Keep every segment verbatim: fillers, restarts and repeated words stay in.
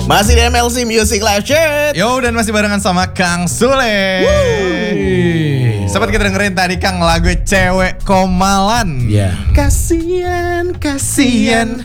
Masih di M L C Music Live Chat. Yo, dan masih barengan sama Kang Sule. Sempat kita dengerin tadi Kang lagu Cewek Komalan. Iya. Kasian, kasian.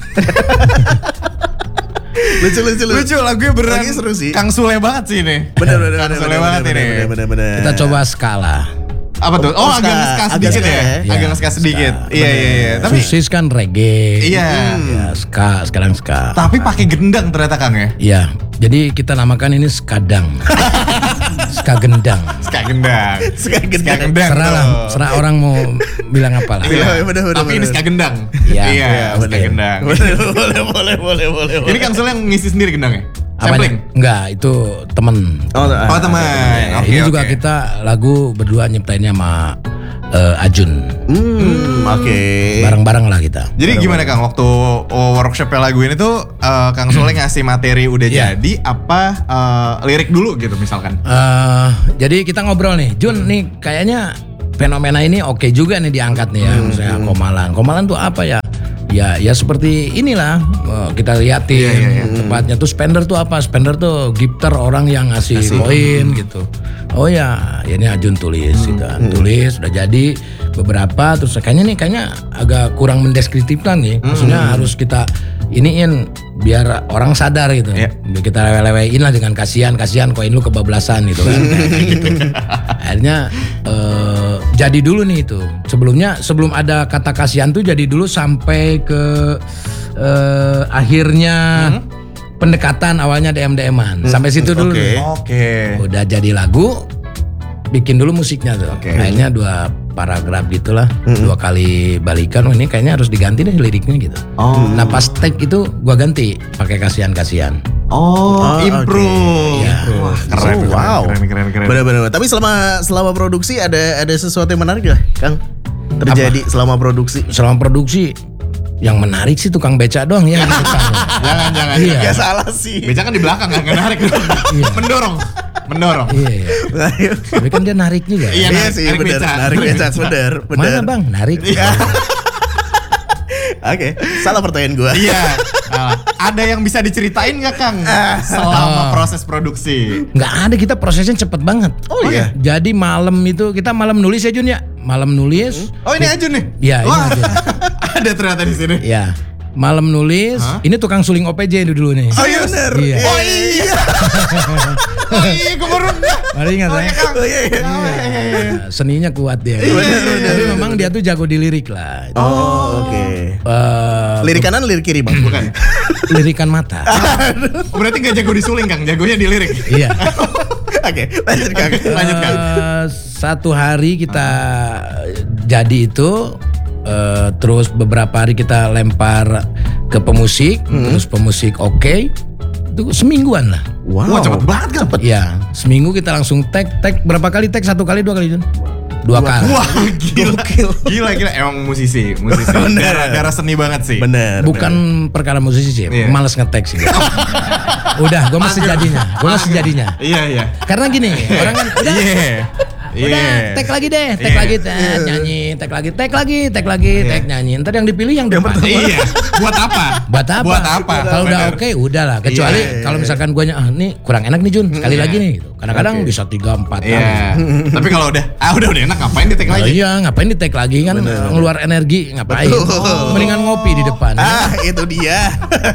lucu, lucu, lucu. Lucu, lagunya beneran Lagi seru sih. Kang Sule banget sih ini. Bener, bener, Kang bener, Sule bener, banget bener, ini. bener, bener, bener. Kita coba skala. Apa tuh? Oh, Oh, agak ska, nge-ska agak sedikit ska ya? ya. Agak Iya, nge-ska sedikit. ska. Iya, iya, iya. Tapi Susis kan reggae. iya. Ya, ska, sekarang ska. Tapi pakai gendang ternyata Kang ya. Iya, jadi kita namakan ini skadang. Ska gendang. Ska gendang. Ska gendang. Ska gendang. Serah lah, tuh. serah orang mau bilang apa lah. Iya, bener, bener, tapi ini bener. ska gendang. Iya, Iya, Iya, ska bener. gendang. Boleh, boleh, boleh, boleh, boleh. Ini Kang Sule yang ngisi sendiri gendangnya? Apanya? Sampling? Enggak, itu temen. Oh, Oh teman. Ya, Oke, ini oke. juga kita lagu berdua nyiptainnya sama eh, Ajun. Hmm, oke. Bareng-bareng lah kita. Jadi gimana Kang waktu oh, workshop lagu ini tuh uh, Kang Sule ngasih materi udah Iya. jadi apa uh, lirik dulu gitu misalkan? Eh, jadi kita ngobrol nih, Jun nih kayaknya fenomena ini oke juga nih diangkat nih ya, misalnya Komalan. Komalan tuh apa ya? Ya, ya seperti inilah eh, kita liatin Iya, iya, iya. tempatnya tuh spender tuh apa? Spender tuh gifter orang yang ngasih poin gitu. Oh ya, ya ini Ajun tulis gitu kan. Tulis udah jadi beberapa terus kayaknya nih kayaknya agak kurang mendeskriptifkan nih. Maksudnya harus kita iniin biar orang sadar gitu. Iya. Kita lewe-lewein lah dengan kasihan, kasihan koin lu kebablasan gitu kan. Gitu. Akhirnya eh, jadi dulu nih itu. Sebelumnya sebelum ada kata kasihan tuh jadi dulu sampai ke eh, akhirnya pendekatan awalnya D M D M-an. Sampai situ dulu. Oke. Oke. Udah jadi lagu, bikin dulu musiknya tuh. Oke. Kayaknya dua paragraf gitulah, dua kali balikan. Oh, ini kayaknya harus diganti deh liriknya gitu. Oh. Nah pas take itu gua ganti pakai kasihan-kasihan. Oh, Oh, improve. Iya. Wah, keren, Oh, wow. keren, keren, keren. Bener-bener. Tapi selama selama produksi ada ada sesuatu yang menarik gak, Kang? Terjadi selama produksi? Selama produksi yang menarik sih tukang beca doang ya. Jangan, jangan. Iya. Ya salah sih. Beca kan di belakang kan, nggak narik. Mendorong, mendorong. Iya, iya. Tapi kan dia narik juga. Iya, Iya narik- sih, narik bener. beca. Narik Narik beca, beca. bener, bener. Mana bang narik? Oke, salah pertanyaan gua. Iya. Nah, ada yang bisa diceritain nggak Kang selama proses produksi? Nggak ada, kita prosesnya cepet banget. Oh, iya? Jadi malam itu kita malam nulis ya Jun ya. Malam nulis. Oh ini Ajun nih? Iya, ini Wah, Ajun. ada ternyata di sini. Ya. Malam nulis. Hah? Ini tukang suling O P J ini dulu nih. Oh iya bener. Iya. Oh iya. Oh iya, gue baru. Mari ingat Oh ya. iya Kang. Oh iya, iya. Nah, seninya kuat dia. Bener, bener, Tapi bener, memang dia tuh jago di lirik lah. Oh, oke. Eh, Lirik kanan, lirik kiri, Bang. Bukan. lirikan mata. Oh, berarti gak jago disuling Kang, jagonya di lirik. Iya. Oke, lanjut Kang. Lanjut Kang. Eh, satu hari kita jadi itu eh, terus beberapa hari kita lempar ke pemusik, terus pemusik oke. Itu semingguan lah. Wow. Wah cepet banget Kang. Ya, seminggu kita langsung tag tag berapa kali tag? Satu kali, dua kali, Jun? Dua kali. Wah gila. Gila gila emang musisi, musisi. Darah, darah seni banget sih. Bener. Bukan perkara musisi sih, Iya. males nge-tag sih. Udah, gue mah sejadinya, gue mah sejadinya. Iya iya. Karena gini, orang kan udah, Iya. udah, Iya. tag lagi deh, tag Iya. lagi, tag nyanyi, tag lagi, tag lagi, tag lagi, Iya. tag nyanyi. Ntar yang dipilih yang depan. Iya. Buat apa? Buat apa? Buat apa? Kalau udah Bener. oke, udah lah. Kecuali Iya, kalau misalkan guanya ah nih kurang enak nih Jun, sekali Iya. lagi nih. Gitu. Kadang-kadang Oke. bisa tiga empat kali. Iya. Tapi kalau udah ah udah udah enak ngapain di tag Oh lagi? iya, ngapain di tag lagi kan ngeluar energi, ngapain? Betul. Mendingan ngopi di depan. Ah, itu dia.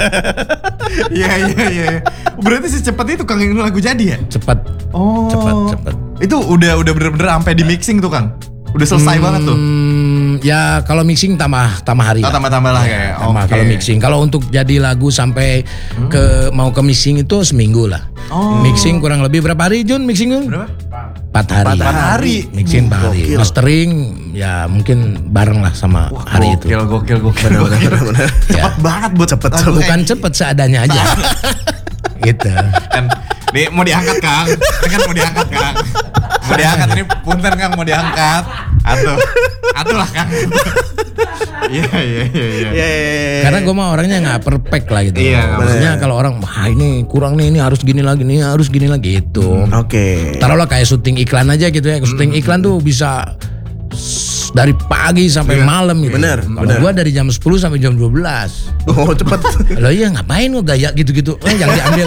Iya iya iya. Berarti secepat itu Kang ini lagu jadi ya? Cepet, Oh. cepet, cepet. Itu udah udah bener-bener sampai di mixing tuh Kang. Udah selesai banget tuh. Hmm, ya kalau mixing tambah tambah hari. Oh, lah. tambah-tambah lah kayak. Tambah Oke. kalau mixing. Kalau untuk jadi lagu sampai ke mau ke mixing itu seminggu lah. Oh. Mixing kurang lebih berapa hari Jun mixing Jun? Berapa? Empat hari. Empat hari. Mixing empat hari. Gokil. Mastering ya mungkin bareng lah sama hari itu. Gokil gokil gokil. gokil. Bener-bener. Cepet banget buat cepet cepet. Bukan cepet seadanya aja. Gitu. Kan nih mau diangkat Kang. Ini kan mau diangkat Kang. Mau diangkat ini punten Kang mau diangkat. Atuh. Atuh lah Kang. Iya iya iya iya. Iya, iya, iya. Karena gue mah orangnya nggak perfect lah gitu. Iya, Maksudnya kalau orang wah ini kurang nih, ini harus gini lagi, ini harus gini lagi gitu. Oke. Taruhlah kayak syuting iklan aja gitu ya. Syuting iklan tuh bisa s- dari pagi sampai malam gitu. Bener, Kalau bener. gua dari jam sepuluh sampai jam dua belas. Oh cepet. Loh iya ngapain lo gaya gitu-gitu? Eh yang diambil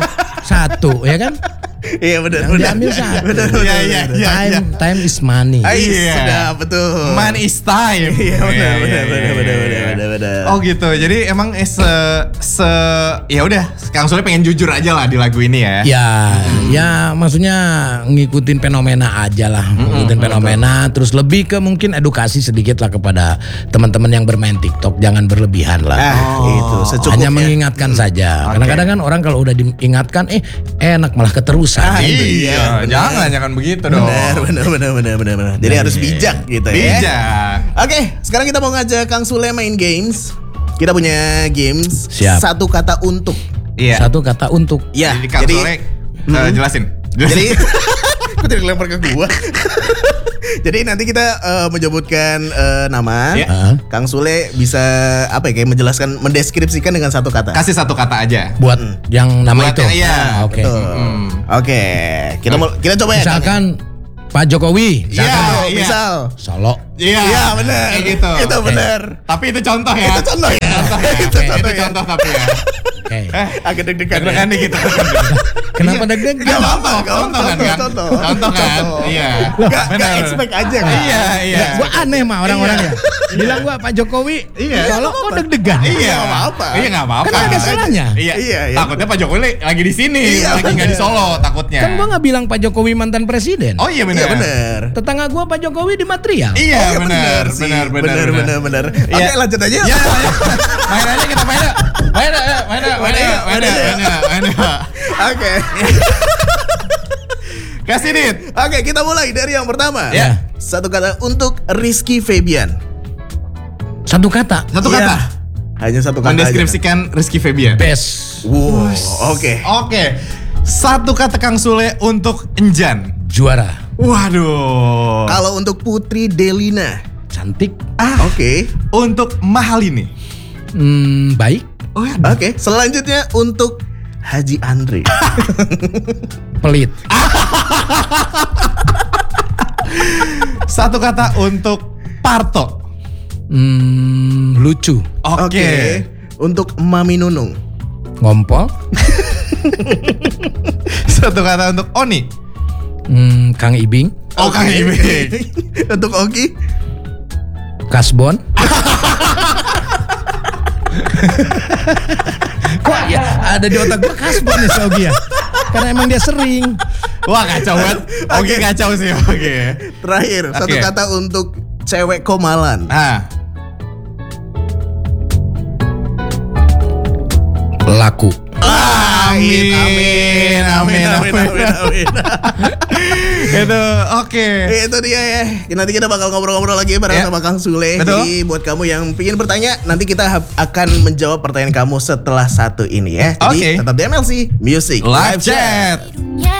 satu ya kan? Iya benar Yang benar. diambil satu. Benar Iya, benar. iya, benar. iya. Time time is money. Ah, Iya. Sudah betul. Man is time. Iya benar Iya, benar iya, benar iya, benar iya. benar benar benar. Oh gitu. Jadi emang eh, se se ya udah, Kang Sule pengen jujur aja lah di lagu ini ya. Ya, ya maksudnya ngikutin fenomena aja lah, ngikutin fenomena. Terus lebih ke mungkin edukasi sedikit lah kepada teman-teman yang bermain TikTok, jangan berlebihan lah. Ah, itu secukupnya. Hanya mengingatkan saja. Kadang-kadang kan orang kalau udah diingatkan, eh enak malah keterusan. Ah, Gitu. Iya, benar. jangan jangan begitu dong. Benar benar benar benar benar benar. Jadi harus bijak gitu ya. Bijak. Oke, sekarang kita mau ngajak Kang Sule main games. Kita punya games Siap. satu kata untuk. Iya. Satu kata untuk. Ya, Jadi Kang Sule eh, jelasin. Jadi kok jadi lempar ke gua? Jadi nanti kita eh, menyebutkan eh, nama. Ya. Hah? Kang Sule bisa apa ya kayak menjelaskan, mendeskripsikan dengan satu kata. Kasih satu kata aja. Buat yang nama Buat itu. yang- iya, Ah, Oke. Betul. Hmm. Oke, kita mau kita coba ya. Kang? Misalkan Pak Jokowi, Iya, misalkan Oh, iya. misal. Solo. Iya. Iya benar. Kayak gitu. Itu benar. Tapi itu contoh ya. Itu contoh ya. Contoh ya. Itu Itu contoh ya. contoh tapi ya. Oke. Eh, Agak deg-degan. deg-degan ya. nih kita. Kenapa deg-degan? Gak apa-apa, Contoh, contoh kan kan? contoh. Contoh kan? Contoh. Iya. Gak, gak Benar. expect aja kan? Iya, iya. Gua aneh mah orang-orang ya. Bilang gua Pak Jokowi, Iya. Solo kok deg-degan. Iya, Nggak apa-apa. Iya, enggak apa-apa. Kan ada salahnya. Iya. Iya, iya. Takutnya Pak Jokowi lagi di sini, Iya, lagi enggak di Solo takutnya. Kan gua nggak bilang Pak Jokowi mantan presiden. Oh iya benar. Iya benar. Tetangga gua Pak Jokowi di material. Iya, Oh, benar, sih. benar, benar, benar, benar, benar. Oke, Iya. lanjut aja. Ya, main aja kita main aja. Main aja, main aja, main aja, main aja, main aja, main aja. Oke. Kasih Dit. Oke, kita mulai dari yang pertama. Ya. Satu kata untuk Rizky Febian. Satu kata. Satu Iya. kata. Hanya satu kata. Mendeskripsikan Rizky Febian. Best. Aja. Wow, oke. Oke. Satu kata Kang Sule untuk Enjan. Juara. Waduh. Kalau untuk Putri Delina. Cantik. Ah, Oke. untuk Mahalini. Hmm, baik. Oh ya. Oke, selanjutnya untuk Haji Andre. Pelit. Satu kata untuk Parto. Hmm, lucu. Oke. Untuk Mami Nunung. Ngompol. Satu kata untuk Oni. Hmm, Kang Ibing. Oh, Kang Ibing. Untuk Oki. Kasbon. Kok ya ada di otak gua Kasbon nih si Ogi ya. Karena emang dia sering. Wah, kacau banget. Oke, kacau sih. Oke. Terakhir, satu Oke. kata untuk cewek Komalan. Ah, Laku. amin, amin, amin, amin. amin. Itu oke. Itu dia ya. Nanti kita bakal ngobrol-ngobrol lagi bareng Ya. sama Kang Sule. Betul. Jadi buat kamu yang ingin bertanya, nanti kita ha- akan menjawab pertanyaan kamu setelah satu ini ya. Jadi Oke. tetap di M L C Music Live chat. Dunia